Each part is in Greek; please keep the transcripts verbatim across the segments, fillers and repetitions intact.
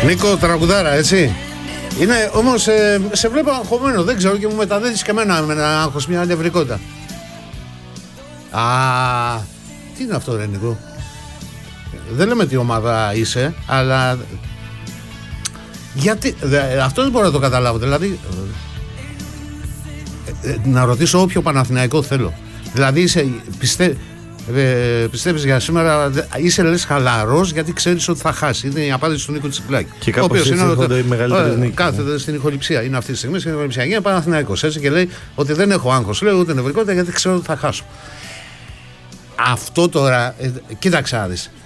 Νίκο, τραγουδάρα, έτσι. Είναι όμως, ε, σε βλέπω αγχωμένο, δεν ξέρω, και μου μεταδίδεις και εμένα με ένα άγχος, μια νευρικότητα. Α, τι είναι αυτό, ρε Νίκο? Δεν λέμε τι ομάδα είσαι, αλλά γιατί, δε, αυτό δεν μπορώ να το καταλάβω. Δηλαδή, ε, ε, να ρωτήσω όποιο Παναθηναϊκό θέλω. Δηλαδή, είσαι, πιστε, ε, πιστεύεις για σήμερα, είσαι λες χαλαρός γιατί ξέρεις ότι θα χάσει. Είναι η απάντηση του Νίκο Τσιπλάκη. Και κάπως έτσι έρχονται οι μεγαλύτερες νίκες. Κάθεται στην ηχοληψία, είναι αυτή τη στιγμή στην ηχοληψία. Είναι Παναθηναϊκός, έτσι, και λέει ότι δεν έχω άγχος, λέω ούτε νευρικότητα γιατί ξέρω ότι θα χάσω. Αυτό τώρα, ε, κοίταξε να δεις.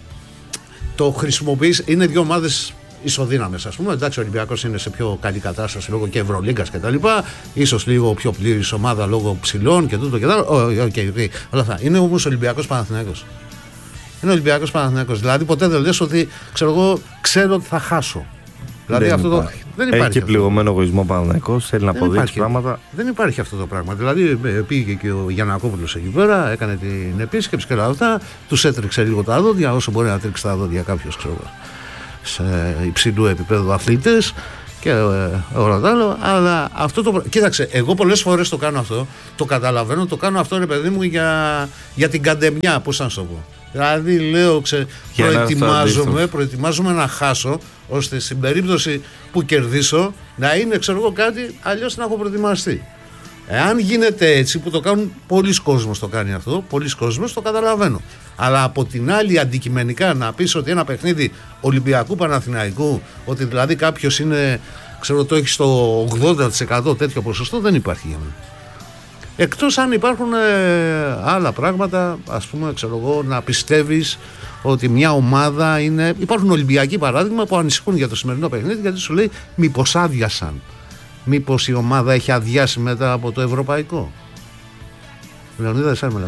Το χρησιμοποιείς, είναι δύο ομάδες ισοδύναμες, ας πούμε. Εντάξει, ο Ολυμπιακός είναι σε πιο καλή κατάσταση λόγω και Ευρωλίγκας και τα λοιπά. Ίσως λίγο πιο πλήρης ομάδα λόγω ψηλών και τούτο και τα λοιπά. Okay, όλα αυτά. Είναι όμως Ολυμπιακός Παναθηναϊκός. Είναι Ολυμπιακός Παναθηναϊκός. Δηλαδή ποτέ δεν λες ότι ξέρω εγώ, ξέρω ότι θα χάσω. Δηλαδή δεν αυτό το, δεν υπάρχει. Έχει και πληγωμένο εγωισμό Παναθηναϊκός, θέλει να αποδείξει πράγματα. Δεν υπάρχει αυτό το πράγμα. Δηλαδή πήγε και ο Γιαννακόπουλος εκεί πέρα, έκανε την επίσκεψη και όλα αυτά, τους έτρεξε λίγο τα δόντια, όσο μπορεί να τρίξει τα δόντια κάποιος, ξέρω, σε υψηλού επίπεδου αθλητές και ε, όλα τα άλλα. Αλλά αυτό το. Κοίταξε, εγώ πολλές φορές το κάνω αυτό, το καταλαβαίνω, το κάνω αυτό, ρε παιδί μου, για, για την καντεμιά, πώς να σου το πω. Δηλαδή λέω, ξε, προετοιμάζομαι, προετοιμάζομαι να χάσω, ώστε στην περίπτωση που κερδίσω να είναι, ξέρω εγώ, κάτι αλλιώς να έχω προετοιμαστεί. Εάν γίνεται έτσι, που το κάνουν, πολλοί κόσμος το κάνει αυτό, πολλοί κόσμος το καταλαβαίνω. Αλλά από την άλλη, αντικειμενικά να πεις ότι ένα παιχνίδι Ολυμπιακού Παναθηναϊκού, ότι δηλαδή κάποιος είναι, ξέρω, το έχει στο ογδόντα τοις εκατό τέτοιο ποσοστό, δεν υπάρχει για μένα. Εκτός αν υπάρχουν ε, άλλα πράγματα, ας πούμε, ξέρω εγώ, να πιστεύεις ότι μια ομάδα είναι. Υπάρχουν Ολυμπιακοί, παράδειγμα, που ανησυχούν για το σημερινό παιχνίδι, γιατί σου λέει μήπως άδειασαν. Μήπως η ομάδα έχει αδειάσει μετά από το ευρωπαϊκό. Λεωνίδα, εσένα μιλάω.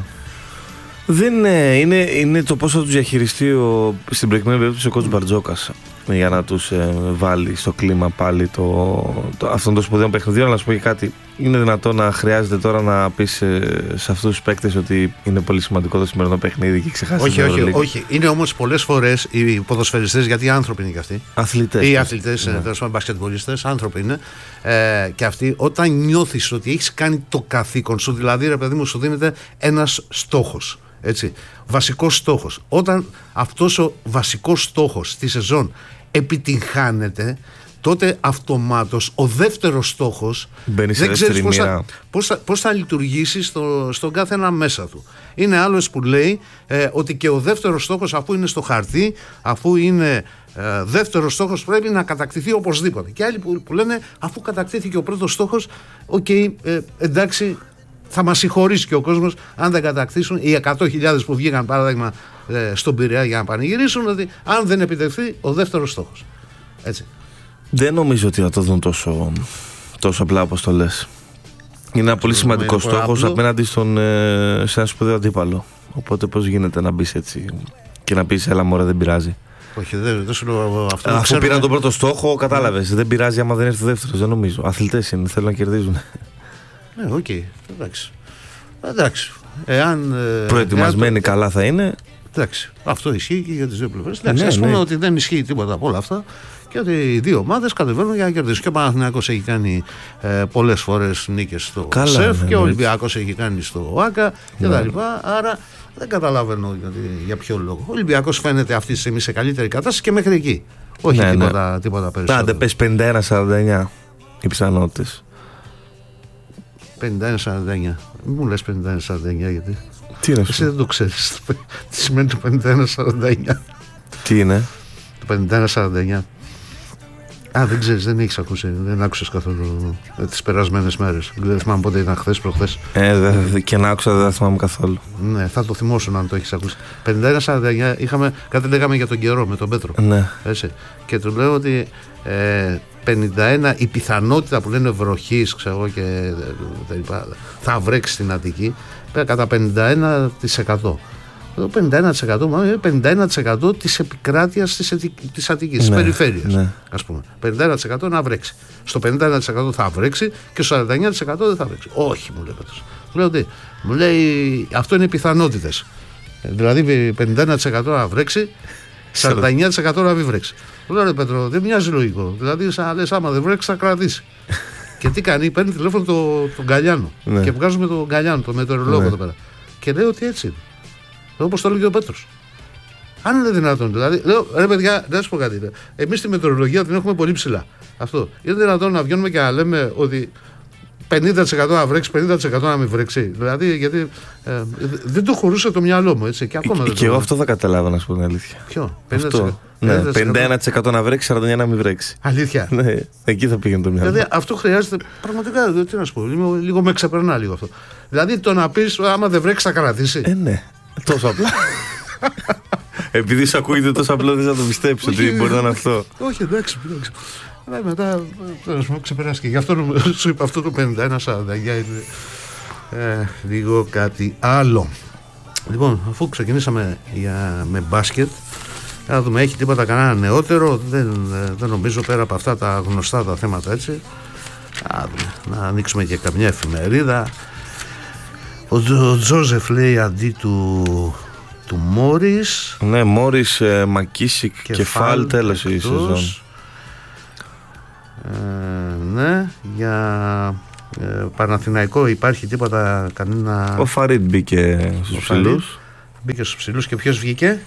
Δεν είναι, είναι, είναι το πώς θα τους διαχειριστεί ο, στην προηγούμενη περίπτωση ο κότς Μπαρτζόκας, για να τους ε, βάλει στο κλίμα πάλι το, το, αυτόν το σπουδαίο παιχνίδι. Αλλά να σου πω και κάτι, είναι δυνατόν να χρειάζεται τώρα να πεις ε, σε αυτούς τους παίκτες ότι είναι πολύ σημαντικό το σημερινό παιχνίδι και ξεχάσεις? Όχι, όχι, όχι. Είναι όμως πολλές φορές οι ποδοσφαιριστές, γιατί οι άνθρωποι είναι και αυτοί. Αθλητές. Οι αθλητές, ναι. Τέλος πάντων, μπασκετμπολίστες, άνθρωποι είναι. Ε, και αυτοί, όταν νιώθεις ότι έχεις κάνει το καθήκον σου, δηλαδή, ρε παιδί μου, σου δίνεται ένας στόχος. Έτσι, βασικός στόχος. Όταν αυτός ο βασικός στόχος τη σεζόν επιτυγχάνεται, τότε αυτομάτως ο δεύτερος στόχος δεν ξέρεις πώς θα, πώς, θα, πώς θα λειτουργήσει στο, στον κάθε ένα μέσα του. Είναι άλλος που λέει ε, ότι και ο δεύτερος στόχος, αφού είναι στο χαρτί, αφού είναι ε, δεύτερος στόχος, πρέπει να κατακτηθεί οπωσδήποτε. Και άλλοι που, που λένε, αφού κατακτήθηκε ο πρώτος στόχος, οκ, okay, ε, εντάξει, θα μας συγχωρήσει και ο κόσμος αν δεν κατακτήσουν οι εκατό χιλιάδες που βγήκαν, παράδειγμα, στον Πειραιά για να πανηγυρίσουν, ότι αν δεν επιτευχθεί ο δεύτερος στόχος. Έτσι. Δεν νομίζω ότι θα το δουν τόσο, τόσο απλά όπως το λες. Είναι ένα πολύ σημαντικό στόχος απέναντι στον, σε ένα σπουδαίο αντίπαλο. Οπότε πώς γίνεται να μπεις έτσι και να πεις έλα μωρέ, δεν πειράζει? Όχι, δεν, δεν σου λέω αυτό. Αφού ξέρουμε... πήραν τον πρώτο στόχο, κατάλαβες. Δεν πειράζει άμα δεν έρθει ο δεύτερος, δεν νομίζω. Αθλητές είναι, θέλουν να κερδίζουν. Ναι, οκ, okay. εντάξει. Εντάξει. Εάν, προετοιμασμένοι εάν... καλά θα είναι. Εντάξει. Αυτό ισχύει και για τις δύο πλευρές. Εντάξει, ναι, ας πούμε ναι. ότι δεν ισχύει τίποτα από όλα αυτά και ότι οι δύο ομάδες κατεβαίνουν για να κερδίσουν. Και ο Παναθηναϊκός έχει κάνει ε, πολλές φορές νίκες στο καλά, ΣΕΦ, ναι, και ο Ολυμπιακός έχει κάνει στο ΟΑΚΑ και τα λοιπά. Άρα δεν καταλαβαίνω γιατί, για ποιο λόγο. Ο Ολυμπιακός φαίνεται αυτή τη στιγμή σε καλύτερη κατάσταση και μέχρι εκεί. Όχι ναι, τίποτα, ναι. τίποτα περισσότερο. Άντε πες πενήντα ένα σαράντα εννιά οι πιθανότητες. πενήντα ένα σαράντα εννιά. Μην μου λες πενήντα ένα σαράντα εννιά, γιατί τι είναι? Εσύ δεν το ξέρεις τι σημαίνει το πενήντα ένα σαράντα εννιά. Τι είναι το πενήντα ένα σαράντα εννιά? Α, δεν ξέρεις, δεν έχεις ακούσει, δεν άκουσες καθόλου ε, τις περασμένες μέρες. Δεν θυμάμαι πότε ήταν, χθες, προχθές. Ε, δε, δε, και να άκουσα δεν θα θυμάμαι καθόλου. Ναι, θα το θυμώσουν αν το έχεις ακούσει. πενήντα ένα σαράντα εννιά, είχαμε, κάτι λέγαμε για τον καιρό με τον Πέτρο. Ναι. Έτσι. Και του λέω ότι ε, πενήντα ένα η πιθανότητα που λένε βροχής, ξέρω και θα βρέξει στην Αττική, κατά πενήντα ένα τοις εκατό. Το πενήντα ένα τοις εκατό μάλλον είναι πενήντα ένα τοις εκατό της επικράτειας της, της Αττικής, της ναι, περιφέρειας, ναι. Ας πούμε. πενήντα ένα τοις εκατό να βρέξει. Στο πενήντα ένα τοις εκατό θα βρέξει και στο σαράντα εννιά τοις εκατό δεν θα βρέξει. Όχι, μου λέει Πέτρος. Μου λέει ότι, μου λέει, αυτό είναι οι πιθανότητες. Δηλαδή πενήντα ένα τοις εκατό να βρέξει σαράντα εννιά τοις εκατό να μην βρέξει. Λέω ρε Πέτρο, δεν μοιάζει λογικό. Δηλαδή, σαν λες, άμα δεν βρέξει, θα κρατήσει. Και τι κάνει, παίρνει τηλέφωνο τον το Γκαλιάνο. Ναι. Και βγάζουμε τον Γκαλιάνο, τον μετεωρολόγο ναι. εδώ πέρα. Και λέει ότι έτσι είναι. Όπως το λέει και ο Πέτρος. Αν είναι δυνατόν, δηλαδή, λέω ρε παιδιά, να σου πω κάτι. Εμείς τη μετεωρολογία την έχουμε πολύ ψηλά. Αυτό. Είναι δυνατόν να βγαίνουμε και να λέμε ότι πενήντα τοις εκατό να βρέξει, πενήντα τοις εκατό να μην βρέξει. Δηλαδή, γιατί ε, δεν το χωρούσε το μυαλό μου. Έτσι, και ακόμα ε, δεν και εγώ αυτό θα καταλάβω, να σου πω την αλήθεια. Ποιο, πενήντα τοις εκατό. Αυτό. Ναι, πενήντα ένα τοις εκατό να βρέξει, σαράντα εννιά τοις εκατό να μην βρέξει. Αλήθεια. Ναι, εκεί θα πήγαινε το μυαλό. Δηλαδή, αυτό χρειάζεται. Πραγματικά, τι να σου πω, λίγο, λίγο με ξεπερνά λίγο αυτό. Δηλαδή, το να πει, άμα δεν βρέξει, θα κρατήσει. Ε, ναι. Τόσο απλά. Επειδή σου ακούγεται τόσο απλό, δεν θα το πιστέψει ότι μπορεί να είναι αυτό. Όχι, εντάξει, εντάξει. Αλλά μετά μου ξεπεράστηκε. Γι' αυτό σου είπα αυτό το πενήντα ένα σαράντα εννιά είναι ε, λίγο κάτι άλλο. Λοιπόν, αφού ξεκινήσαμε για, με μπάσκετ, να δούμε, έχει τίποτα κανένα νεότερο? Δεν, δεν νομίζω, πέρα από αυτά τα γνωστά τα θέματα, έτσι. Να, να ανοίξουμε και καμιά εφημερίδα. Ο, ο Τζόζεφ λέει αντί του του Μόρις. Ναι, Μόρις, ε, Μακίσικ και Φάλ, τέλος η σεζόν. Ε, ναι, για ε, Παναθηναϊκό υπάρχει τίποτα, κανένα? Ο Φαρίντ μπήκε στους ψηλούς. Μπήκε στους ψηλούς και ποιος βγήκε?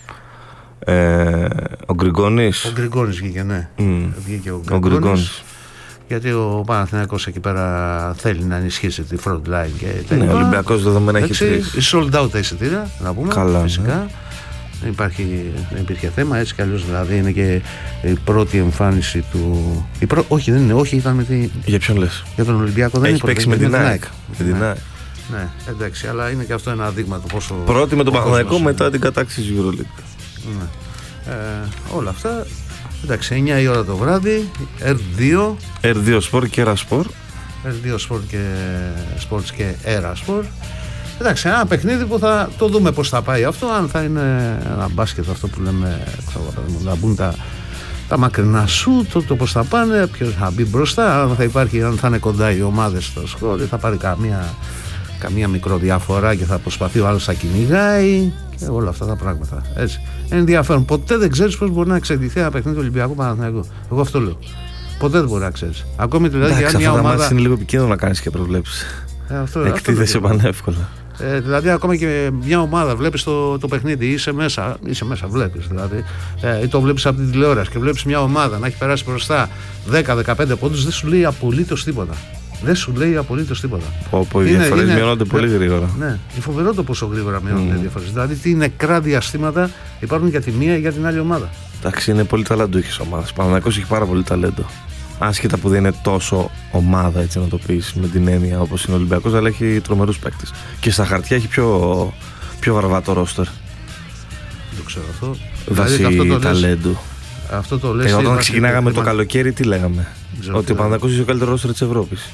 Ε, ο Γκριγκόνης. Ο Γκριγκόνης βγήκε, ναι. Mm. Βγήκε ο Γκριγκόνης. Γκριγκόνης. Γιατί ο Παναθηναϊκός εκεί πέρα θέλει να ενισχύσει τη front line και τα ναι, ο Ολυμπιακός δεδομένα έχει τρεις. Sold out τα εισιτήρια, να πούμε. Καλά, φυσικά. Ναι. Δεν, υπάρχει, δεν υπήρχε θέμα, έτσι κι αλλιώς δηλαδή είναι και η πρώτη εμφάνιση του. Η πρω... Όχι, δεν είναι, όχι, ήταν με τη. Για ποιον λες? Για τον Ολυμπιακό δεν έχει είναι. Έχει παίξει με την ΑΕΚ. Με την ΑΕΚ. Ναι, εντάξει, αλλά είναι και αυτό ένα δείγμα του πόσο. Πρώτη με τον Παναθηναϊκό μετά την κατάκτηση της EuroLeague. Ναι. Ε, όλα αυτά. Εντάξει, εννιά η ώρα το βράδυ, ερ δύο. ερ δύο Sport και Era Sport. ερ δύο Sport και Sports και Era Sport. Εντάξει, ένα παιχνίδι που θα το δούμε πώς θα πάει αυτό, αν θα είναι ένα μπάσκετ αυτό που λέμε, ξέρω, να μπουν τα, τα μακρινά σου, το, το πώς θα πάνε, ποιος θα μπει μπροστά, αν θα υπάρχει, αν θα είναι κοντά οι ομάδες στο σκορ, θα πάρει καμία, καμία μικροδιαφορά και θα προσπαθεί ο άλλος να κυνηγάει και όλα αυτά τα πράγματα. Έτσι. Ενδιαφέρον. Ποτέ δεν ξέρεις πώς μπορεί να εξελιχθεί ένα παιχνίδι του Ολυμπιακού Παναθηναϊκού. Εγώ αυτό λέω. Ποτέ δεν μπορεί να ξέρεις. Ακόμη δηλαδή για μια ομάδα. Είναι λίγο επικίνδυνο να κάνεις και προβλέψεις. Ε, Εκτίθεσαι πανεύκολα. Ε, δηλαδή, ακόμα και μια ομάδα βλέπεις το, το παιχνίδι, είσαι μέσα, είσαι μέσα, βλέπεις δηλαδή, ε, ή το βλέπεις από την τηλεόραση και βλέπεις μια ομάδα να έχει περάσει μπροστά δέκα δεκαπέντε πόντους, δεν σου λέει απολύτως τίποτα. Δεν σου λέει απολύτως τίποτα. Όπου οι διαφορές μειώνονται πολύ γρήγορα. Ναι, είναι φοβερό το πόσο γρήγορα μειώνονται οι mm. διαφορές. Δηλαδή, τι νεκρά διαστήματα υπάρχουν για τη μία ή για την άλλη ομάδα. Εντάξει, είναι πολύ ταλέντο έχει ομάδα. Ο Παναθηναϊκός έχει πάρα πολύ ταλέντο. Άσχετα που δεν είναι τόσο ομάδα, έτσι να το πεις, με την έννοια όπως είναι ο Ολυμπιακός, αλλά έχει τρομερούς παίκτες. Και στα χαρτιά έχει πιο, πιο βαρβάτο ρόστερ. Δεν το ξέρω αυτό. Βάσει δηλαδή, αυτό το ταλέντου. Λες, αυτό το λες. Ε, όταν ξεκινάγαμε το καλοκαίρι, τι λέγαμε? Ότι ο Παναθηναϊκός είναι ο καλύτερο ρόστερ της Ευρώπης.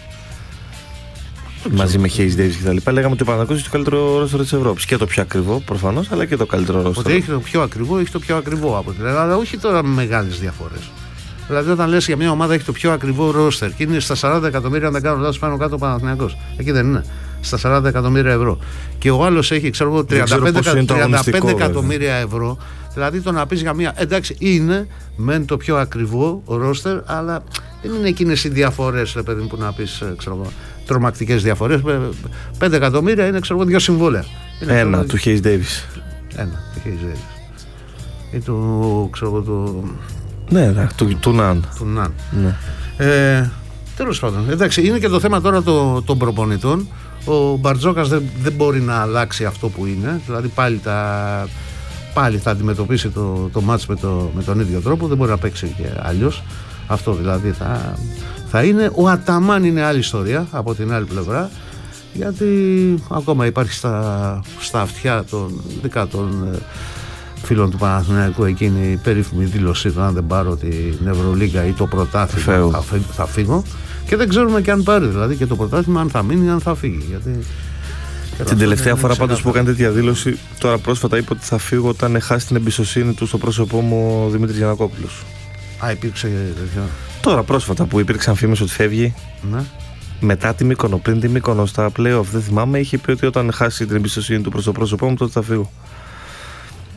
Μαζί με Hayes Davis και τα λοιπά, λέγαμε ότι ο Παναθηναϊκός είναι το καλύτερο ρόστερ της Ευρώπης. Και το πιο ακριβό προφανώς, αλλά και το καλύτερο ρόστερ. Ότι έχει το πιο ακριβό, έχει το πιο ακριβό από την Ελλάδα, αλλά όχι τώρα με μεγάλες διαφορές. Δηλαδή, όταν λες για μια ομάδα έχει το πιο ακριβό ρόστερ και είναι στα σαράντα εκατομμύρια, αν δεν κάνω λάθος, πάνω κάτω ο Παναθηναϊκός. Εκεί δεν είναι. Στα σαράντα εκατομμύρια ευρώ. Και ο άλλος έχει, ξέρω εγώ, τριάντα πέντε εκατομμύρια ευρώ. Δηλαδή, το να πεις για μια. Εντάξει, είναι μεν το πιο ακριβό ρόστερ, αλλά δεν είναι εκείνες οι διαφορές, ρε παιδί μου, που να πεις, ξέρω εγώ, τρομακτικές διαφορές. πέντε εκατομμύρια είναι, ξέρω εγώ, δύο συμβόλαια. Είναι, Ένα ξέρω, του Hayes Davis. Ένα του Hayes Davis. Ή του, ξέρω εγώ, του. Ναι, ναι, του, του Ναν. Του Ναν. Ναι. Ε, τέλος πάντων, εντάξει, είναι και το θέμα τώρα το, των προπονητών. Ο Μπαρτζόκας δεν, δεν μπορεί να αλλάξει αυτό που είναι. Δηλαδή πάλι, τα, πάλι θα αντιμετωπίσει το, το μάτς με, το, με τον ίδιο τρόπο. Δεν μπορεί να παίξει και αλλιώς. Αυτό δηλαδή θα, θα είναι. Ο Αταμάν είναι άλλη ιστορία από την άλλη πλευρά. Γιατί ακόμα υπάρχει στα, στα αυτιά των δικά των φίλων του Παναθηναϊκού εκείνη η περίφημη δήλωσή του: αν δεν πάρω την Ευρωλίγκα ή το πρωτάθλημα θα, θα φύγω. Και δεν ξέρουμε και αν πάρει δηλαδή και το πρωτάθλημα, αν θα μείνει ή αν θα φύγει. Γιατί την τελευταία φορά πάντως που έκανε τέτοια δήλωση, τώρα πρόσφατα είπε ότι θα φύγω όταν χάσει την εμπιστοσύνη του στο πρόσωπό μου ο Δημήτρης Γιαννακόπουλος. Α, υπήρξε τέτοιο. Τώρα πρόσφατα που υπήρξαν φήμες ότι φεύγει. Ναι. Μετά τη Μύκονο, πριν τη Μύκονο, στα play-off, δεν θυμάμαι, είχε πει ότι όταν χάσει την εμπιστοσύνη του προς το πρόσωπό μου, τότε θα φύγω.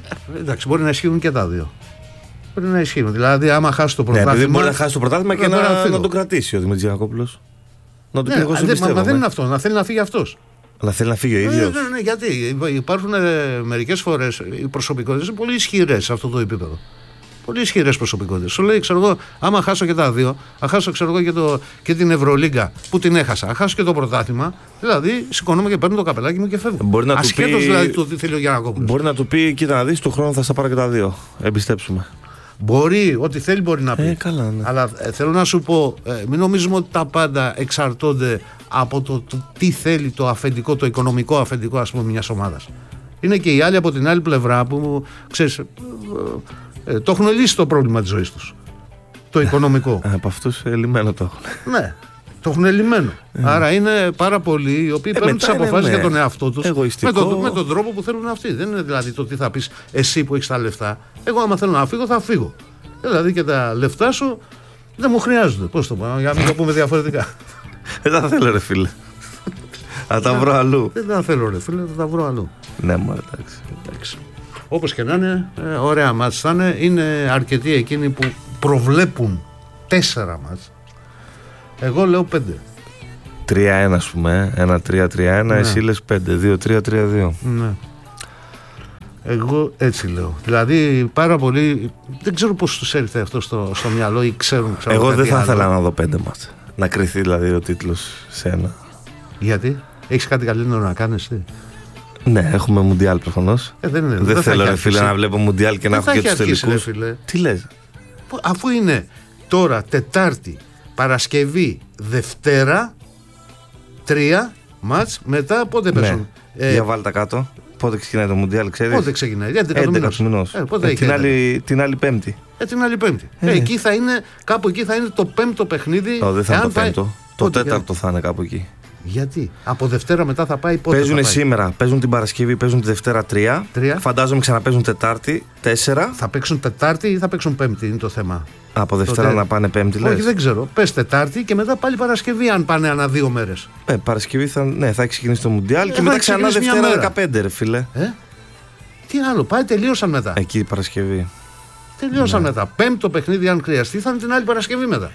Εντάξει, μπορεί να ισχύουν και τα δύο. Μπορεί να ισχύουν. Δηλαδή, άμα χάσει το πρωτάθλημα. Ναι, επειδή μπορεί να χάσει το πρωτάθλημα και να, να, να το κρατήσει ο Δημήτρης Γιαννακόπουλος. Να το πει εγώ σε πιστεύω. Μα δεν είναι αυτό. Να θέλει να φύγει αυτός. Να θέλει να φύγει ο ίδιος. Ναι, ναι, ναι, γιατί υπάρχουν ε, μερικές φορές οι προσωπικότητες είναι πολύ ισχυρές σε αυτό το επίπεδο. Πολύ ισχυρές προσωπικότητες. Σου λέει, ξέρω εγώ, άμα χάσω και τα δύο, θα χάσω ξέρω εγώ, και, το, και την Ευρωλίγκα που την έχασα, θα χάσω και το πρωτάθλημα. Δηλαδή, σηκώνομαι και παίρνω το καπελάκι μου και φεύγω. Ασχέτως πει... δηλαδή το τι θέλει ο Γιαννακόπουλος. Μπορεί να του πει, κοίτα να δεις, του χρόνου θα στα πάρω και τα δύο. Εμπιστέψουμε. Μπορεί, ό,τι θέλει μπορεί να πει. Ε, καλά, ναι. Αλλά ε, θέλω να σου πω, ε, μην νομίζουμε ότι τα πάντα εξαρτώνται από το, το τι θέλει το αφεντικό, το οικονομικό αφεντικό, ας πούμε, μιας ομάδας. Είναι και οι άλλοι από την άλλη πλευρά που, ξέρεις, ε, ε, το έχουν λύσει το πρόβλημα της ζωής τους. Το οικονομικό. Από αυτούς λυμμένο το έχουν. Ναι, το έχουν λυμμένο. Άρα είναι πάρα πολλοί οι οποίοι ε, παίρνουν τις αποφάσεις για τον εαυτό τους με, το, με τον τρόπο που θέλουν αυτοί. Δεν είναι δηλαδή το τι θα πεις εσύ που έχεις τα λεφτά. Εγώ, άμα θέλω να φύγω, θα φύγω. Δηλαδή και τα λεφτά σου δεν μου χρειάζονται. Πώς το πω, για να μην το πούμε διαφορετικά. Δεν τα θέλω, ρε φίλε. Θα τα βρω αλλού. Δεν τα θέλω, ρε φίλε, θα τα βρω αλλού. Ναι, μα εντάξει. εντάξει. Όπως και να είναι, ε, ωραία μάτς θα είναι. Είναι αρκετοί εκείνοι που προβλέπουν τέσσερα μάτς. Εγώ λέω πέντε. τρία ένα, ας πούμε. ένα τρία τρία ένα, ναι. Εσύ λες πέντε. δύο τρία τρία δύο. Ναι. Εγώ έτσι λέω. Δηλαδή πάρα πολύ. Δεν ξέρω πώς τους έρθει αυτό στο, στο μυαλό ή ξέρουν. Ξέρω, εγώ δεν θα άλλο. ήθελα να δω πέντε μάτς. Να κρυθεί δηλαδή ο τίτλος σε ένα. Γιατί? Έχεις κάτι καλύτερο να κάνεις? Τι? Ναι, έχουμε Μουντιάλ προφανώς. Ε, δεν είναι, δεν, δεν θέλω ρε φίλε να βλέπω Μουντιάλ και να έχω και τους τελικούς. Τι λες? Αφού είναι τώρα Τετάρτη, Παρασκευή, Δευτέρα, τρία μάτς, μετά πότε πέσουν? Ναι. Ε, Για βάλτε κάτω. Πότε ξεκινάει το Μουντιάλ, ξέρεις? Πότε ξεκινάει? έντεκα μηνός. Ε, ε, την, άλλη, την άλλη Πέμπτη. Ε, την άλλη Πέμπτη. Ε. Ε, εκεί θα είναι, κάπου εκεί θα είναι το πέμπτο παιχνίδι. Oh, δεν θα είναι το πέμπτο. Πάει... Το πότε, τέταρτο για... θα είναι κάπου εκεί. Γιατί? Από Δευτέρα μετά θα πάει πότε? Παίζουν σήμερα, παίζουν την Παρασκευή, παίζουν τη Δευτέρα τρία. Φαντάζομαι ξαναπαίζουν Τετάρτη τέσσερα. Θα παίξουν Τετάρτη ή θα παίξουν Πέμπτη, είναι το θέμα. Από Δευτέρα το... να πάνε Πέμπτη, λες? Όχι, δεν ξέρω. Πες Τετάρτη και μετά πάλι Παρασκευή, αν πάνε ανά δύο μέρες. Ε, Παρασκευή θα, ναι, θα έχει ξεκινήσει το Μουντιάλ ε, και μετά ξανά Δευτέρα δεκαπέντε, ρε φίλε. Ε? Τι άλλο, πάει, τελείωσαν μετά. Εκεί η Παρασκευή. Τελείωσαν ναι. μετά. Πέμπτο παιχνίδι, αν χρειαστεί, θα είναι την άλλη Παρασκευή μετά.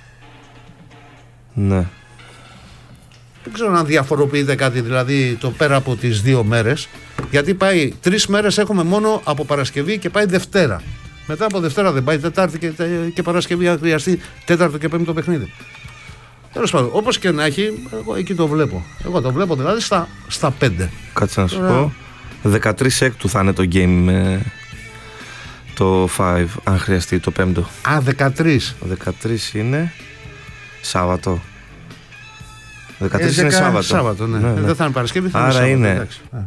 Ναι. Δεν ξέρω αν διαφοροποιείται κάτι, δηλαδή το πέρα από τις δύο μέρες. Γιατί πάει τρεις μέρες έχουμε μόνο από Παρασκευή και πάει Δευτέρα. Μετά από Δευτέρα δεν πάει Τετάρτη και, και Παρασκευή, αν χρειαστεί Τέταρτο και Πέμπτο παιχνίδι. Τέλος πάντων, όπως και να έχει, εγώ εκεί το βλέπω. Εγώ το βλέπω δηλαδή στα, στα πέντε. Κάτσε να σου Ωραία. πω. δεκατρείς έκτου θα είναι το game ε, το πέντε, αν χρειαστεί το πέμπτο. Α, δεκατρείς. δεκατρείς είναι Σάββατο. δεκατρείς είναι Σάββατο. Σάββατο, ναι. ναι, ναι. Δεν θα είναι Παρασκευή, θα Άρα είναι Σάββατο. είναι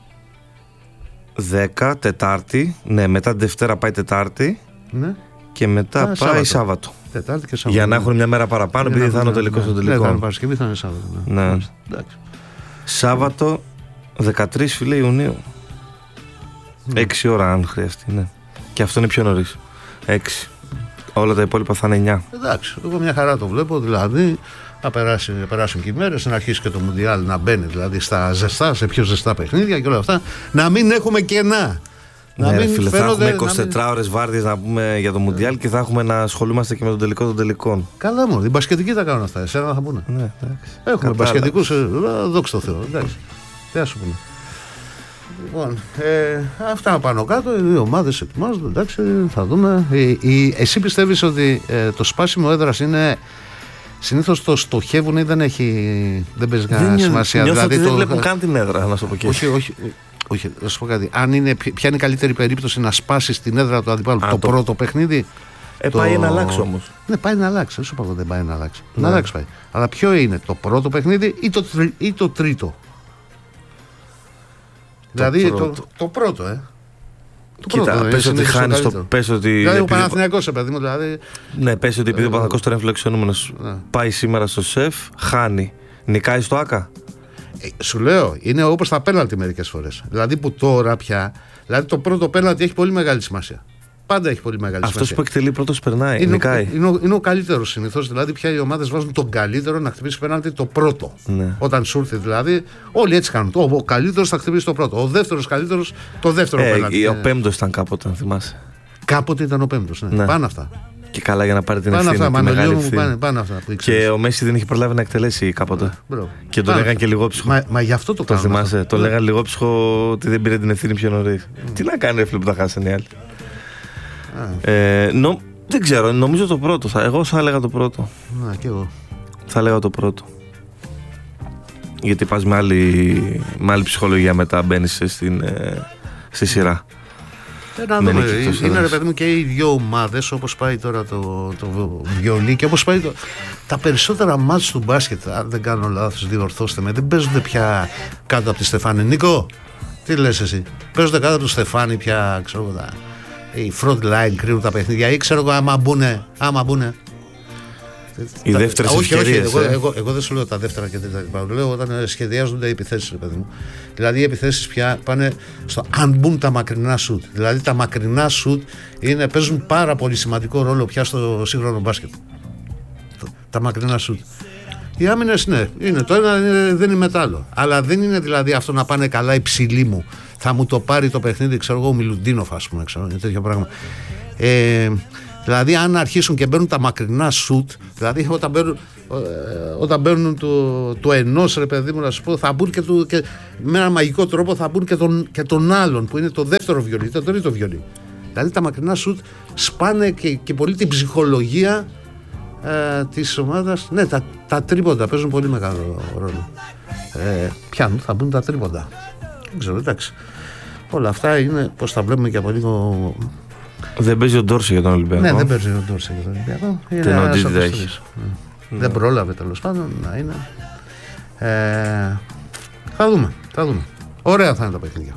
δέκα, Τετάρτη, ναι, μετά τη Δευτέρα πάει Τετάρτη ναι. και μετά Α, πάει Σάββατο. Σάββατο. Τετάρτη και Σάββατο. Για να έχουν μια μέρα παραπάνω, επειδή θα είναι ο τελικός στο τελικό. Ναι, θα είναι Παρασκευή, θα είναι Σάββατο. Ναι. Ναι. Σάββατο δεκατρείς φίλε Ιουνίου. Mm. έξι ώρα αν χρειαστεί, ναι. Και αυτό είναι πιο νωρίς. έξι. Όλα τα υπόλοιπα θα είναι εννιά. Εντάξει, εγώ μια χαρά το βλέπω, δηλαδή θα περάσει, περάσουν και οι μέρες, να αρχίσει και το Μουντιάλ να μπαίνει δηλαδή στα ζεστά, σε πιο ζεστά παιχνίδια και όλα αυτά. Να μην έχουμε κενά. Να ναι, μην φίλε, φαίνονται, θα έχουμε είκοσι τέσσερις ώρες βάρδιες να πούμε για το Μουντιάλ και θα έχουμε να ασχολούμαστε και με τον τελικό των τελικών. Καλά μου, οι μπασκετικοί θα κάνουν αυτά, εσένα θα πούνε. Ναι, έχουμε μπασκετικούς, δόξα τω Θεώ, εντάξει. Τι θα σου πούνε. Λοιπόν, ε, αυτά πάνω κάτω, οι δύο ομάδες ετοιμάζονται, εντάξει, θα δούμε. Η, η, εσύ πιστεύεις ότι ε, το σπάσιμο έδρας είναι, συνήθως το στοχεύουν ή δεν έχει, δεν παίζει κανένα σημασία? Νιώθω δηλαδή, ότι το, δεν βλέπουν καν την έδρα, να σου πω και όχι, όχι, όχι, να σου πω κάτι. Αν είναι, ποια είναι η καλύτερη περίπτωση να σπάσεις την έδρα του αντιπάλου, το, το πρώτο παιχνίδι? Ε, το... πάει να αλλάξει όμως. Ναι, πάει να αλλάξει, δεν σου είπα ότι δεν πάει να αλλάξει. Ναι. Να αλλάξει πάει. Αλλά ποιο είναι, το πρώτο παιχνίδι ή το, τρι, ή το τρίτο? Δηλαδή το, το, το πρώτο, ε. Το Κοίτα, πρώτο, πες ότι χάνεις το. Πες ότι. Δηλαδή ο Παναθηναϊκός, παιδί μου, δηλαδή. Ναι, πες ότι επειδή ο Παναθηναϊκός τώρα είναι φιλοξενούμενος, ναι. πάει σήμερα στο ΣΕΦ, χάνει. Νικάει στο ΆΚΑ. Ε, σου λέω, είναι όπως τα πέναλτι μερικές φορές. Δηλαδή που τώρα πια. Δηλαδή το πρώτο πέναλτι έχει πολύ μεγάλη σημασία. Πάντα έχει πολύ μεγάλη σημασία. Αυτός που εκτελεί πρώτος περνάει. Είναι, νικάει. ο, είναι, ο, είναι ο καλύτερος συνήθως. Δηλαδή, πια οι ομάδες βάζουν τον καλύτερο να χτυπήσει πέναλτι το πρώτο. Ναι. Όταν σου έρθει δηλαδή, όλοι έτσι κάνουν. Ο, ο καλύτερος θα χτυπήσει το πρώτο. Ο δεύτερος καλύτερος το δεύτερο Ε, πέναλτι. ο πέμπτος ήταν κάποτε, αν θυμάσαι. Κάποτε ήταν ο πέμπτος. Ναι. Ναι. Πάνε αυτά. Και καλά για να πάρει την Πάνε ευθύνη. αυτά. Τη μεγάλη Μανολιό μου ευθύνη. πάνε, πάνε αυτά που ήξερες. Και ο Μέση δεν είχε προλάβει να εκτελέσει κάποτε. Μπράβο. Και τον Πάνε λέγανε αυτά. και λιγόψυχο. Μα, μα γι' αυτό το Το κάνουν. θυμάσαι. αυτό. Το Ναι. λέγανε λιγόψυχο ότι δεν πήρε την ευθύνη πιο νωρίς. Τι να κάνει, ρε φίλε, που τα χάσανε οι άλλοι. Α, Ε, νο, δεν ξέρω, νομίζω το πρώτο. Θα, εγώ θα έλεγα το πρώτο. να, και εγώ. Θα έλεγα το πρώτο. Γιατί πας με άλλη, με άλλη ψυχολογία μετά, μπαίνεις στην, ε, στη σειρά. Ε, να Με δούμε. νίκη εκτός Είναι ρε έδρας. παιδί μου και οι δύο ομάδες, όπως πάει τώρα το, το βιολί και όπως πάει το, τα περισσότερα μάτς του μπάσκετ, αν δεν κάνω λάθος, διορθώστε με, δεν παίζονται πια κάτω από τη στεφάνη. Νίκο, τι λες εσύ? Παίζονται κάτω από τη στεφάνη πια, ξέρω εγώ, τα- οι front line κρίνουν τα παιχνίδια ή ξέρω εγώ άμα μπουνε, άμα μπουνε. Οι Τα- δεύτερες όχι, όχι, ευκαιρίες, εγώ, ε. εγώ, εγώ δεν σου λέω τα δεύτερα και τρίτα λοιπά. Λέω όταν ε, σχεδιάζονται οι επιθέσεις, ρε παιδί μου. Δηλαδή οι επιθέσεις πια πάνε στο αν μπουν τα μακρινά σουτ. Δηλαδή τα μακρινά σουτ είναι, παίζουν πάρα πολύ σημαντικό ρόλο πια στο σύγχρονο μπάσκετ. Τα, τα μακρινά σουτ. Οι άμυνες ναι, είναι το ένα είναι, δεν είναι μετά άλλο. Αλλά δεν είναι δηλαδή αυτό να πάνε καλά υψηλοί μου. Θα μου το πάρει το παιχνίδι, ξέρω εγώ, ο Μιλουντίνοφ, ας πούμε, ξέρω, είναι τέτοιο πράγμα. Ε, δηλαδή, αν αρχίσουν και μπαίνουν τα μακρινά σουτ, δηλαδή όταν μπαίνουν, ε, όταν μπαίνουν το, το ενός, ρε παιδί μου, να σου πω, θα μπουν και, το, και με ένα μαγικό τρόπο θα μπουν και τον, και τον άλλον, που είναι το δεύτερο βιολί, το τρίτο βιολί. Δηλαδή, τα μακρινά σουτ σπάνε και, και πολύ την ψυχολογία ε, της ομάδας. Ναι, τα, τα τρίποντα παίζουν πολύ μεγάλο ρόλο. Ε, πιάνουν, θα μπουν τα τρίποντα. Δεν ξέρω, εντάξει. Όλα αυτά είναι πως τα βλέπουμε και από λίγο. Δεν παίζει ο Ντόρση για τον Ολυμπιακό. Ναι, δεν παίζει ο Ντόρση για τον Ολυμπιακό. Είναι Την ένας Οντζίτιδα αποστολής. έχει. Ναι. Δεν πρόλαβε τέλος πάντων να είναι. Ε, θα δούμε, θα δούμε. Ωραία θα είναι τα παιχνίδια.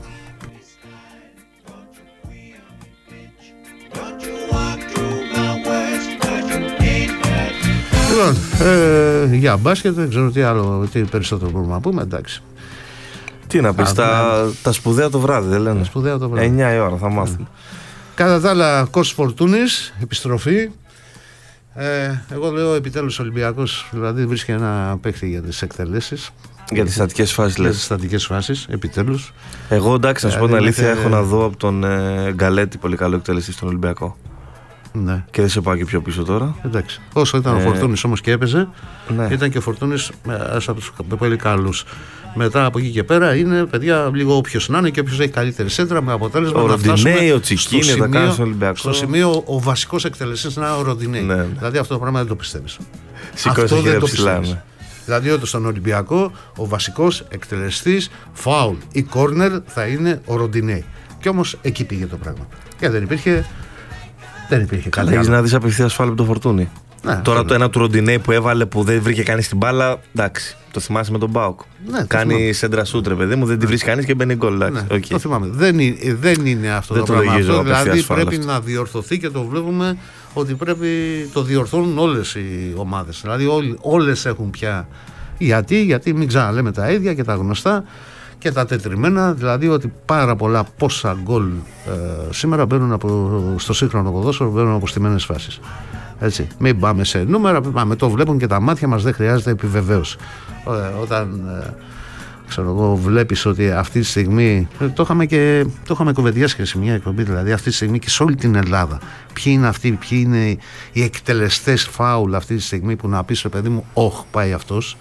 Λοιπόν, ε, για μπάσκετ δεν ξέρω τι άλλο, τι περισσότερο μπορούμε να πούμε, εντάξει. Τι να πεις, Α, τα, τα σπουδαία το βράδυ, δεν λένε. Σπουδαία το βράδυ. εννιά η ώρα θα μάθουμε. Κατά τα άλλα, Κώστας Φορτούνης, επιστροφή. Ε, εγώ λέω επιτέλους ο Ολυμπιακός, δηλαδή βρίσκει ένα παίχτη για τις εκτελέσεις. Για τις στατικές φάσεις Για τις λες. στατικές φάσεις, επιτέλους. Εγώ εντάξει, να σου πω την Δηλαδή, αλήθεια, είναι- έχω να δω από τον ε, Γκαλέτη πολύ καλό εκτέλεση στον Ολυμπιακό. Ναι, Και δεν σε πάω και πιο πίσω τώρα. εντάξει. Όσο ήταν ο Ε, Φορτούνης όμως και έπαιζε, Ναι. ήταν και ο Φορτούνης ένας από τους πολύ καλούς. Μετά από εκεί και πέρα είναι παιδιά λίγο όποιος να είναι και όποιος έχει καλύτερη σέντρα με αποτέλεσμα Ο να φτάσουμε Ροντινέι, ο στο Τσικίνη, τα σημείο- κάνει στον Ολυμπιακό. στο σημείο ο βασικός εκτελεστής να είναι ο Ροντινέι. Ναι, ναι. Δηλαδή αυτό το πράγμα δεν το πιστεύεις. Σηκώσει Αυτό τα χέρια δεν το ψηλά. πιστεύεις. Ναι. Δηλαδή ότι στον Ολυμπιακό ο βασικός εκτελεστής φάουλ ή κόρνερ θα είναι ο Ροντινέι. Και όμως εκεί πήγε το πράγμα. Και δεν υπήρχε. Δεν υπήρχε κάτι Έχεις άλλο. να δεις απευθείας φάλ από το Φορτούνι. Ναι, Τώρα αυτό το ένα του Ροντινέι που έβαλε που δεν βρήκε κανείς την μπάλα, εντάξει. Το θυμάσαι με τον Μπάουκ. Ναι, το Κάνει θυμάμαι. σέντρα σούτρε, παιδί μου, δεν τη βρει κανείς και μπαίνει γκολ. Ναι, εντάξει, οκ. το θυμάμαι. Δεν είναι, δεν είναι αυτό Δεν το το πράγμα. λογίζω Αυτό, απευθείας δηλαδή φάουλ πρέπει αυτό. να διορθωθεί και το βλέπουμε ότι πρέπει το διορθώνουν όλες οι ομάδες. Δηλαδή όλοι, όλες έχουν πια. Γιατί, γιατί μην ξαναλέμε τα ίδια και τα γνωστά και τα τετριμένα. Δηλαδή ότι πάρα πολλά πόσα γκολ ε, σήμερα μπαίνουν από, στο σύγχρονο ποδόσφαιρο, μπαίνουν από στημένες φάσεις. Έτσι. Μην πάμε σε νούμερα, πάμε, το βλέπουν και τα μάτια μας, δεν χρειάζεται επιβεβαίωση. Ε, όταν ε, ξέρω εγώ, βλέπεις ότι αυτή τη στιγμή ε, το είχαμε και το είχαμε κουβεντιάσει και σε μια εκπομπή, δηλαδή αυτή τη στιγμή και σε όλη την Ελλάδα ποιοι είναι αυτοί, ποιοι είναι οι εκτελεστές φάουλ αυτή τη στιγμή που να πεις, ρε παιδί μου, όχ, πάει αυτός.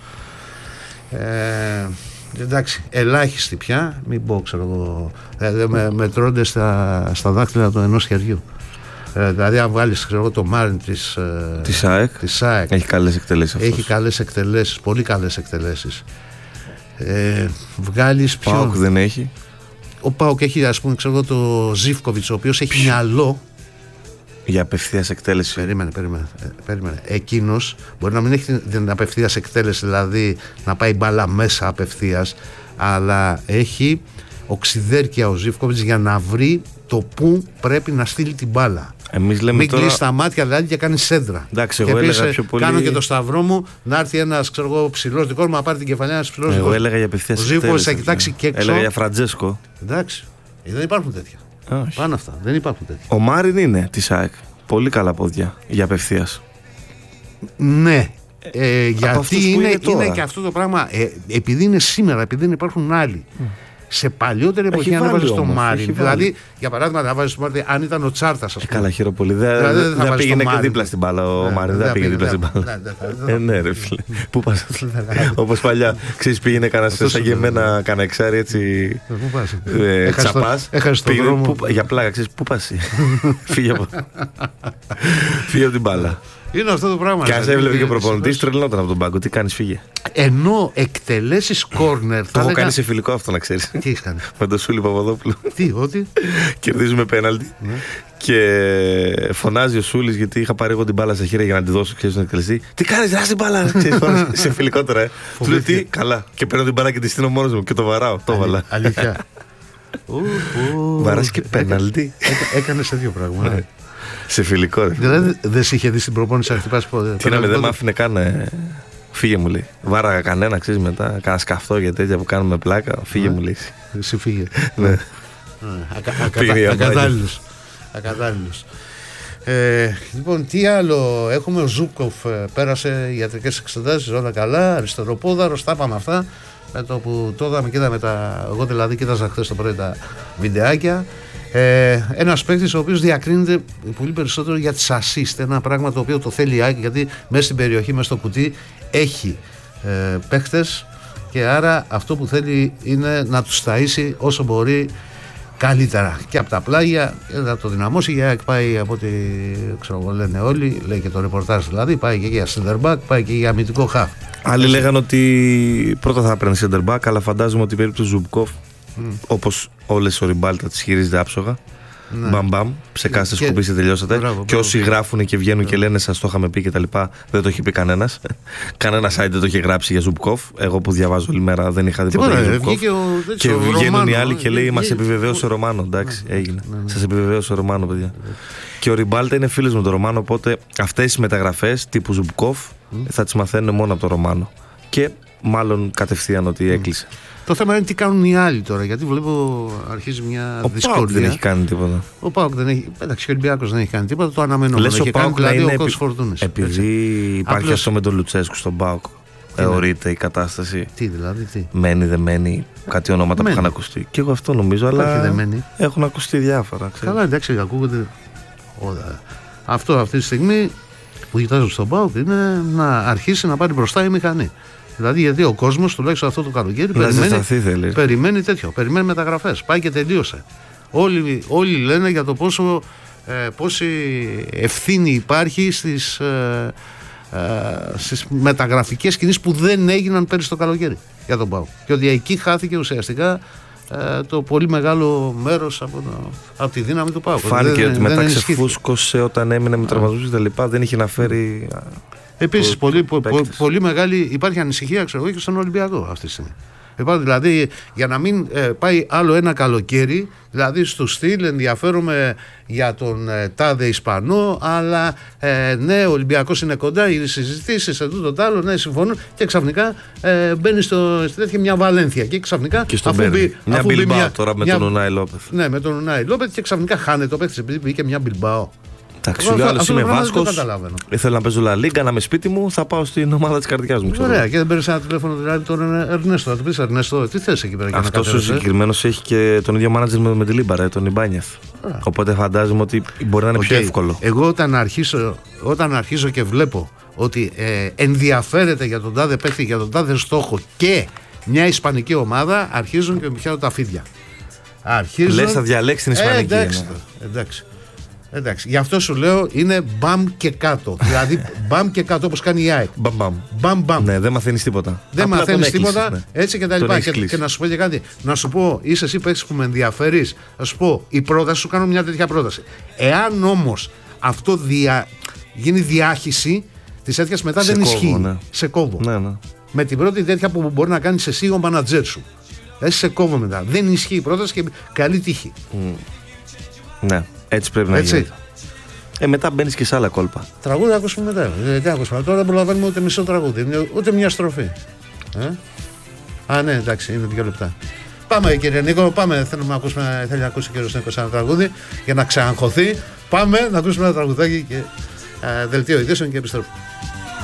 Ε, εντάξει, ελάχιστοι πια, μην πω, ξέρω εγώ, δηλαδή με, μετρώνται στα, στα δάχτυλα του ενός χεριού. Ε, δηλαδή αν βάλεις, ξέρω εγώ, το Μάριν της, ε, Της ΑΕΚ. της ΑΕΚ, Έχει καλές εκτελέσεις αυτός. έχει καλές εκτελέσεις, πολύ καλές εκτελέσεις. Ε, βγάλεις ποιον? Πάοκ δεν έχει. Ο Πάοκ έχει, ας πούμε, ξέρω εγώ, το Ζίβκοβιτς, ο οποίος έχει μυαλό. Για απευθείας εκτέλεση. Περίμενε, περίμενε, ε, περίμενε. Εκείνος μπορεί να μην έχει την, την απευθείας εκτέλεση, δηλαδή να πάει μπάλα μέσα απευθείας, αλλά έχει οξυδέρκεια ο Ζίβκοβιτς για να βρει το που πρέπει να στείλει την μπάλα. Εμείς λέμε Μην τώρα. κλείσει τα μάτια δηλαδή και κάνει σέντρα. Εντάξει, και εγώ πεις, έλεγα ε, πιο πολύ- κάνω και το σταυρό μου να έρθει ένας, ξέρω εγώ, ψηλός δικός μου να πάρει την κεφαλιά ένας ψηλός Εγώ δικός. έλεγα για απευθείας Ο εκτέλεση. Ζίβκοβιτς θα κοιτάξει και έξω. Έλεγα για Φραντζέσκο. Εντάξει, ε, δεν υπάρχουν τέτοια. Όχι. Πάνω αυτά. Δεν υπάρχουν τέτοια. Ο Μάριν είναι τη ΑΕΚ. Πολύ καλά πόδια για απευθείας. Ναι. Ε, γιατί είναι, είναι, είναι και αυτό το πράγμα. Ε, επειδή είναι σήμερα, επειδή δεν υπάρχουν άλλοι. Mm. Σε παλιότερη εποχή, αν έβαζε το Μάριν. Δηλαδή, για παράδειγμα, να βάζει το Μάριν, αν ήταν ο Τσάρτα, α πούμε. Καλά, χειροπολί. Δεν δηλαδή, δε, δε πήγαινε και δίπλα στην μπάλα ο Μάριν. Δεν πήγαινε δίπλα στην μπάλα. Ε, ναι, ρε φίλε. Πού πα. Όπως παλιά, ξέρει, πήγαινε κανένα σαν και εμένα, κανένα εξάρι έτσι. Τσαπά. Για πλάκα, ξέρει, πού πα. Φύγε από την μπάλα. Είναι αυτό το πράγμα. Και αν σε έβλεπε και ο προπονητής, τρελνόταν από τον πάγκο. Τι κάνεις, φύγε. Ενώ εκτελέσεις κόρνερ. Το έχω κάνει σε φιλικό αυτό, να ξέρεις. Τι έχεις κάνει? Με τον Σούλη Παπαδόπουλο. Τι, ότι. Κερδίζουμε πέναλτι. Και φωνάζει ο Σούλης, γιατί είχα πάρει εγώ την μπάλα στα χέρια για να τη δώσω, ξέρεις, στον εκτελεστή. Τι κάνεις, δράση την μπάλα. Σε φιλικό τώρα, ε. Του λέει τι, καλά. Και παίρνω την μπάλα και τη στείλω μόνος μου και το βαράω. Το έβαλα. Αλήθεια. Βαράς και πέναλτι. Έκανες τέτοιο πράγμα. Σε φιλικό, ρε. Δηλαδή δεν σε είχε δει στην προπόνηση να χτυπάς πόδια? Τι να με, δεν μ' άφηνε καν. Ε, φύγε μου λέει. Βάραγα κανένα, ξέρεις μετά. Κάνα σκαφτό για τέτοια που κάνουμε πλάκα. Φύγε μου λέει. Εσύ φύγε. Ναι. Ακατάλληλος. Ακατάλληλος. Λοιπόν, τι άλλο. Έχουμε ο Ζούκοφ, πέρασε ιατρικές εξετάσεις, όλα καλά. Αριστεροπόδαρος, τα είπαμε αυτά. Με το που το είδαμε και είδαμε τα. Εγώ δηλαδή κοίταζα χθες το πρωί τα βιντεάκια. Ε, ένας παίκτης ο οποίος διακρίνεται πολύ περισσότερο για τις assist, ένα πράγμα το οποίο το θέλει η ΑΕΚ, γιατί μέσα στην περιοχή, μέσα στο κουτί έχει ε, παίκτες, και άρα αυτό που θέλει είναι να τους ταΐσει όσο μπορεί καλύτερα και από τα πλάγια, και να το δυναμώσει. Η ΑΕΚ πάει, από ό,τι ξέρω, λένε όλοι, λέει και το ρεπορτάζ δηλαδή, πάει και για center back, πάει και για αμυντικό half. Άλλοι λέγανε ότι πρώτα θα έπαιρνε center back, αλλά φαντάζομαι ότι η περίπτωση Ζουμπκόφ, Mm. όπως όλες ο Ριμπάλτα τις χειρίζεται άψογα. Ναι. Μπαμ μπαμ, ψεκάστε, σκουπίστε, τελειώσατε. Μπράβο, και όσοι μπράβο. γράφουν και βγαίνουν μπράβο. και λένε σας το είχαμε πει και τα λοιπά, δεν το έχει πει κανένας. Κανένα site δεν το έχει γράψει για Ζουμπκόφ. Εγώ που διαβάζω όλη μέρα δεν είχα δει ποτέ για Ζουμπκόφ. Και, και βγαίνουν Ρωμάνο, οι άλλοι και λέει μας επιβεβαίωσε ο Ρωμάνο. Εντάξει, ναι, έγινε. Ναι, ναι. Σας επιβεβαίωσε ο Ρωμάνο, παιδιά. Ναι. Και ο Ριμπάλτα είναι φίλος με τον Ρωμάνο, οπότε αυτές οι μεταγραφές τύπου Ζουμπκόφ mm. θα τις μαθαίνουν μόνο από τον Ρωμάνο. Και μάλλον κατευθείαν ότι έκλεισε. Mm. Το θέμα είναι τι κάνουν οι άλλοι τώρα, γιατί βλέπω αρχίζει μια ο δυσκολία. Ο Πάοκ δεν έχει κάνει τίποτα. Ο Πάοκ δεν έχει. Εντάξει, ο Ολυμπιακός δεν έχει κάνει τίποτα. Το αναμενόμενο έχει κάνει, δηλαδή ο Κώστας Φορτούνης. Επειδή έτσι. υπάρχει Απλώς... αυτό με τον Λουτσέσκου στον Πάοκ. Θεωρείται η κατάσταση. Τι δηλαδή, τι. Μένει, δεν μένει. Κάτι ονόματα μένει. Που είχαν ακουστεί. Και εγώ αυτό νομίζω, αλλά δεν έχουν ακουστεί διάφορα. Ξέρεις. Καλά, εντάξει, ακούγονται. Αυτό αυτή τη στιγμή που κοιτάζω στον Πάοκ είναι να αρχίσει να πάρει μπροστά η μηχανή. Δηλαδή, γιατί ο κόσμος, τουλάχιστον αυτό το καλοκαίρι, περιμένει, περιμένει τέτοιο, περιμένει μεταγραφές. Πάει και τελείωσε. Όλοι, όλοι λένε για το πόσο, ε, πόση ευθύνη υπάρχει στις, ε, ε, στις μεταγραφικές κινήσεις που δεν έγιναν πέρυσι το καλοκαίρι για τον ΠΑΟΚ. Και ότι εκεί χάθηκε ουσιαστικά ε, το πολύ μεγάλο μέρος από, το, από τη δύναμη του ΠΑΟΚ. Φάνηκε δεν, ότι μετά ξεφούσκωσε όταν έμεινε με τραυματισμούς και τα λοιπά, δεν είχε να φέρει. Επίσης, πολύ, πο, πο, πολύ μεγάλη υπάρχει ανησυχία, ξέρω, και στον Ολυμπιακό αυτή τη στιγμή. Υπάρχει, δηλαδή, για να μην ε, πάει άλλο ένα καλοκαίρι, δηλαδή στο στυλ ενδιαφέρομαι για τον ε, τάδε Ισπανό, αλλά ε, ναι, ο Ολυμπιακός είναι κοντά, οι συζητήσεις, σε τούτο το άλλο, ναι, συμφωνούν, και ξαφνικά ε, μπαίνει στο, στη τέτοια μια Βαλένθια. Και ξαφνικά. Και στον αφού μπει, μια Μπιλμπάο τώρα με μια, τον Ουνάι Λόπεθ. Ναι, με τον Ουνάι Λόπεθ, και ξαφνικά χάνεται το παίκτη επειδή πήγε μια Μπιλμπάο. Εντάξει, σου λέω άλλο είμαι Βάσκος. Ήθελα να παίζω Λα Λίγκα, να είμαι σπίτι μου, θα πάω στην ομάδα της καρδιάς μου. Ωραία, ξέρω. Και δεν παίρνει ένα τηλέφωνο δηλαδή τον Ερνέστο. Θα του πει Ερνέστο, τι θες εκεί πέρα. Αυτός ο συγκεκριμένος έχει και τον ίδιο μάνατζερ με, με τη Λίμπαρα, τον Ιμπάνιεθ. Οπότε φαντάζομαι ότι μπορεί να είναι okay. πιο εύκολο. Εγώ όταν αρχίσω, όταν αρχίζω και βλέπω ότι ε, ενδιαφέρεται για τον τάδε παίκτη, για τον τάδε στόχο και μια ισπανική ομάδα, αρχίζουν και με πιάνουν τα φίδια. Αρχίζουν... Λες θα διαλέξει την ισπανική. Ε, εντάξει, εντάξει. Εντάξει, γι' αυτό σου λέω είναι μπαμ και κάτω. Δηλαδή μπαμ και κάτω, όπως κάνει η ΑΕΚ. Μπαμ μπαμ. Μπαμ μπαμ. Ναι, δεν μαθαίνεις τίποτα. Δεν μαθαίνεις τίποτα, ναι. Έτσι και τα λοιπά. Και, και να σου πω και κάτι. Να σου πω, είσαι εσύ παίκτης που με ενδιαφέρεις. Να σου πω, η πρόταση σου κάνω μια τέτοια πρόταση. Εάν όμως αυτό δια... γίνει διάχυση τη τέτοια μετά σε δεν κόβω, ισχύει. Ναι. Σε κόβω. Ναι, ναι. Με την πρώτη τέτοια που μπορεί να κάνει εσύ ο μανατζέρ σου. Έτσι σε κόβω μετά. Δεν ισχύει η πρόταση και καλή τύχη. Mm. Ναι. Έτσι πρέπει να Έτσι. γίνει. Ε, μετά μπαίνεις και σε άλλα κόλπα. Τραγούδι ακούσουμε μετά. Ε, τι ακούσουμε. Τώρα δεν προλαβαίνουμε ούτε μισό τραγούδι, ούτε μια στροφή. Ε? Α, ναι, εντάξει, είναι δύο λεπτά. Πάμε κύριε Νίκο, πάμε. Θέλουμε να ακούσουμε, θέλει να ακούσει ο κύριος Νίκος ένα τραγούδι για να ξαναχωθεί. Πάμε να ακούσουμε ένα τραγουδάκι και ε, δελτίο ειδήσεων και επιστρέφουμε.